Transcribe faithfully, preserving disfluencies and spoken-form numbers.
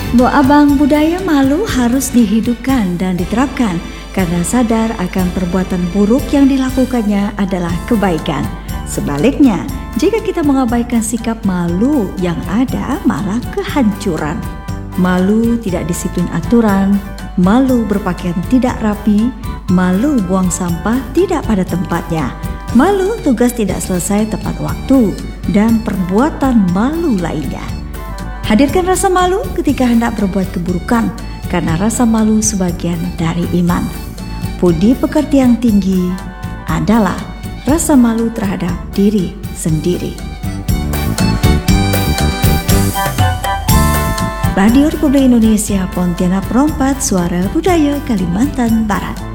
Bu Abang, budaya malu harus dihidupkan dan diterapkan karena sadar akan perbuatan buruk yang dilakukannya adalah kebaikan. Sebaliknya, jika kita mengabaikan sikap malu yang ada malah kehancuran. Malu tidak disiplin aturan, malu berpakaian tidak rapi, malu buang sampah tidak pada tempatnya, malu tugas tidak selesai tepat waktu, dan perbuatan malu lainnya. Hadirkan rasa malu ketika hendak berbuat keburukan, karena rasa malu sebagian dari iman. Budi pekerti yang tinggi adalah rasa malu terhadap diri sendiri. Radio Republik Indonesia Pontianak Perompat, Suara Budaya Kalimantan Barat.